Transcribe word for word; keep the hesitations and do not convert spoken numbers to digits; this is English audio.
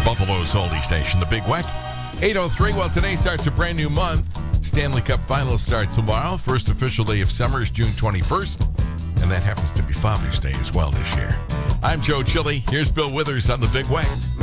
Buffalo's oldie station, the Big Weck. eight oh three, well, today starts a brand new month. Stanley Cup Finals start tomorrow. First official day of summer is June twenty-first. And that happens to be Father's Day as well this year. I'm Joe Chili. Here's Bill Withers on the Big Weck.